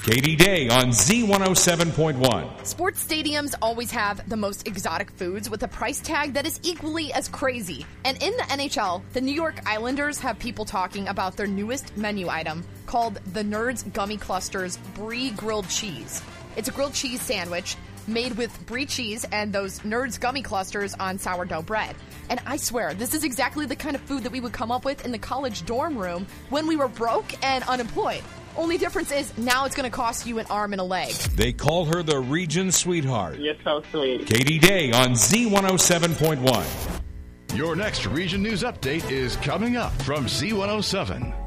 Katie Day on Z107.1. Sports stadiums always have the most exotic foods with a price tag that is equally as crazy. And in the NHL, the New York Islanders have people talking about their newest menu item called the Nerds Gummy Clusters Brie Grilled Cheese. It's a grilled cheese sandwich made with brie cheese and those Nerds Gummy Clusters on sourdough bread. And I swear, this is exactly the kind of food that we would come up with in the college dorm room when we were broke and unemployed. Only difference is now it's going to cost you an arm and a leg. They call her the region sweetheart. You're so sweet. Katie Day on Z107.1. Your next Region News Update is coming up from Z107.